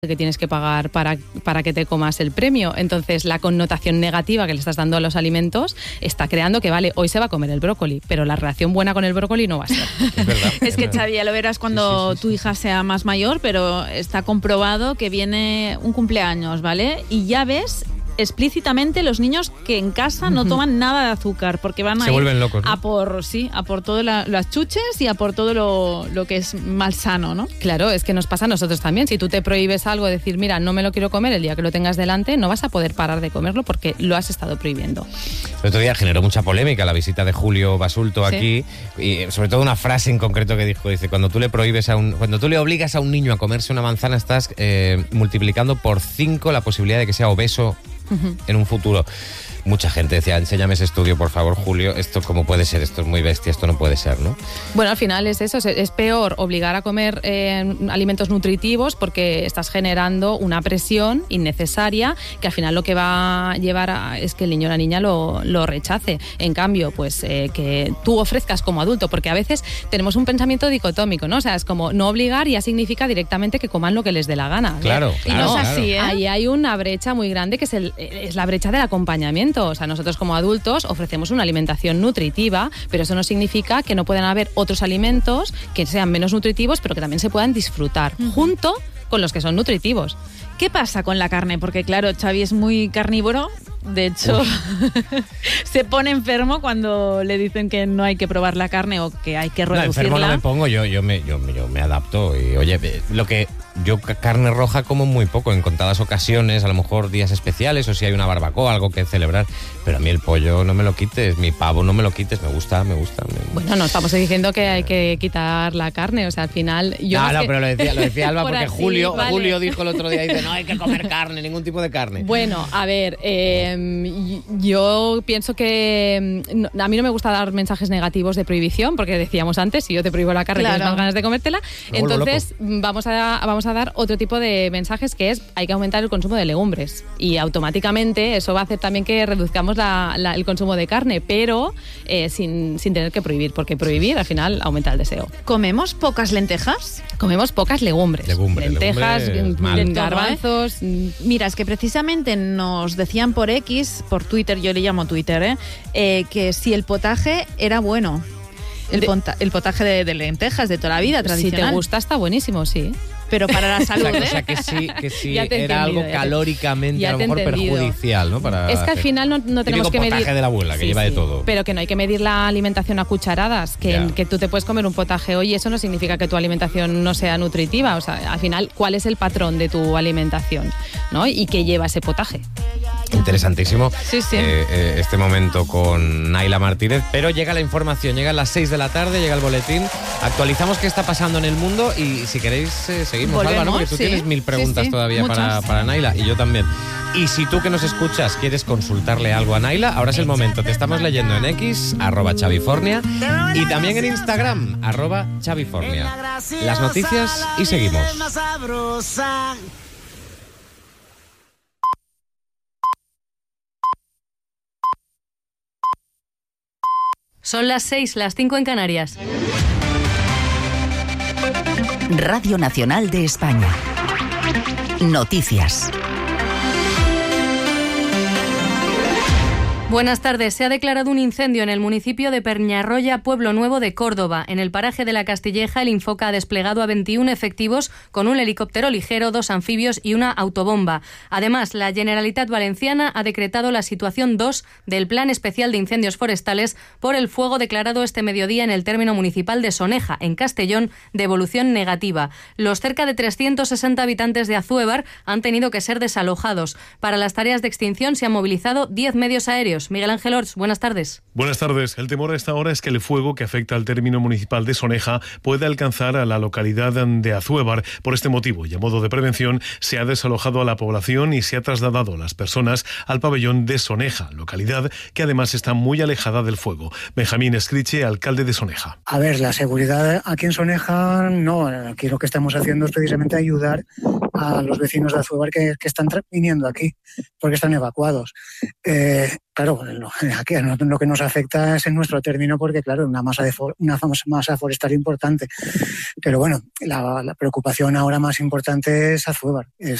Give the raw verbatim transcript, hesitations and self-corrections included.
que tienes que pagar para, para que te comas el premio. Entonces, la connotación negativa que le estás dando a los alimentos está creando que, vale, hoy se va a comer el brócoli, pero la relación buena con el brócoli no va a ser. Es verdad. Es que, Xavi, ya lo verás cuando sí, sí, sí, tu sí. hija sea más mayor, pero está comprobado que viene un cumpleaños, ¿vale? Y ya ves explícitamente los niños que en casa no toman nada de azúcar porque van a se ir vuelven locos, ¿no? a por sí a por todo la, las chuches y a por todo lo, lo que es malsano, ¿no? Claro, es que nos pasa a nosotros también. Si tú te prohíbes algo, decir, mira, no me lo quiero comer, el día que lo tengas delante no vas a poder parar de comerlo porque lo has estado prohibiendo. El otro día generó mucha polémica la visita de Julio Basulto ¿Sí? aquí, y sobre todo una frase en concreto que dijo, dice, cuando tú le prohíbes a un, cuando tú le obligas a un niño a comerse una manzana, estás eh, multiplicando por cinco la posibilidad de que sea obeso en un futuro. Mucha gente decía, enséñame ese estudio, por favor, Julio, esto cómo puede ser, esto es muy bestia, esto no puede ser, ¿no? Bueno, al final es eso, es peor obligar a comer eh, alimentos nutritivos porque estás generando una presión innecesaria que al final lo que va a llevar a, es que el niño o la niña lo, lo rechace. En cambio, pues eh, que tú ofrezcas como adulto, porque a veces tenemos un pensamiento dicotómico, ¿no? O sea, es como no obligar ya significa directamente que coman lo que les dé la gana. Claro, y claro, no es claro. así, ¿eh? Ahí hay una brecha muy grande que es, el, es la brecha del acompañamiento. O sea, nosotros como adultos ofrecemos una alimentación nutritiva, pero eso no significa que no puedan haber otros alimentos que sean menos nutritivos, pero que también se puedan disfrutar, uh-huh. junto con los que son nutritivos. ¿Qué pasa con la carne? Porque claro, Xavi es muy carnívoro. De hecho, se pone enfermo cuando le dicen que no hay que probar la carne o que hay que reducirla. No, enfermo no me pongo, yo, yo, me, yo, yo me adapto. Y oye, lo que yo carne roja como muy poco, en contadas ocasiones, a lo mejor días especiales o si hay una barbacoa, algo que celebrar. Pero a mí el pollo no me lo quites, mi pavo no me lo quites, me gusta, me gusta. Me... Bueno, no estamos diciendo que hay que quitar la carne, o sea, al final... Yo no, no, que... pero lo decía, lo decía Alba por porque así, Julio, vale. Julio dijo el otro día, dice, no hay que comer carne, ningún tipo de carne. Bueno, a ver, eh, yo pienso que no, a mí no me gusta dar mensajes negativos de prohibición, porque decíamos antes, si yo te prohíbo la carne, claro. tienes más ganas de comértela. Me Entonces vamos a, vamos a dar otro tipo de mensajes, que es hay que aumentar el consumo de legumbres y automáticamente eso va a hacer también que reduzcamos la, la, el consumo de carne, pero eh, sin, sin tener que prohibir, porque prohibir al final aumenta el deseo. ¿Comemos pocas lentejas? Comemos pocas legumbres. Legumbre, lentejas, legumbre garbanzos. ¿eh? Mira, es que precisamente nos decían por X, por Twitter, yo le llamo Twitter, ¿eh? Eh, que si el potaje era bueno. El, ponta, el potaje de, de lentejas de toda la vida, tradicional. Si te gusta, está buenísimo, sí. Pero para la salud, o sea, ¿eh? o sea que sí, que sí era entendido, algo ya calóricamente ya a lo mejor entendido. perjudicial, ¿no? Para es que al final no, no tenemos que medir... potaje de la abuela, que sí, lleva sí, de todo. Pero que no hay que medir la alimentación a cucharadas, que, yeah. que tú te puedes comer un potaje hoy y eso no significa que tu alimentación no sea nutritiva. O sea, al final, ¿cuál es el patrón de tu alimentación? ¿No? ¿Y qué lleva ese potaje? Interesantísimo sí, sí. Eh, eh, este momento con Naila Martínez, pero llega la información, llega a las seis de la tarde, llega el boletín, actualizamos qué está pasando en el mundo y si queréis eh, seguimos, Volvemos, Alba, ¿no? Porque tú sí. tienes mil preguntas sí, sí, todavía para, para Naila y yo también. Y si tú que nos escuchas quieres consultarle algo a Naila, ahora es el momento. Te estamos leyendo en X, arroba Xavifornia, y también en Instagram, arroba Xavifornia. Las noticias y seguimos. Son las seis, las cinco en Canarias. Radio Nacional de España. Noticias. Buenas tardes. Se ha declarado un incendio en el municipio de Peñarroya, Pueblo Nuevo de Córdoba. En el paraje de la Castilleja, el Infoca ha desplegado a veintiún efectivos con un helicóptero ligero, dos anfibios y una autobomba. Además, la Generalitat Valenciana ha decretado la situación dos del Plan Especial de Incendios Forestales por el fuego declarado este mediodía en el término municipal de Soneja, en Castellón, de evolución negativa. Los cerca de trescientos sesenta habitantes de Azuévar han tenido que ser desalojados. Para las tareas de extinción se han movilizado diez medios aéreos. Miguel Ángel Orts, buenas tardes. Buenas tardes. El temor a esta hora es que el fuego que afecta al término municipal de Soneja pueda alcanzar a la localidad de Azuévar. Por este motivo y a modo de prevención, se ha desalojado a la población y se ha trasladado a las personas al pabellón de Soneja, localidad que además está muy alejada del fuego. Benjamín Escriche, alcalde de Soneja. A ver, la seguridad aquí en Soneja, no. Aquí lo que estamos haciendo es precisamente ayudar a los vecinos de Azuévar que, que están viniendo aquí porque están evacuados. Eh, claro, lo, aquí, lo que nos afecta es en nuestro término porque, claro, una masa, de for, una masa forestal importante. Pero bueno, la, la preocupación ahora más importante es Azuévar. Es,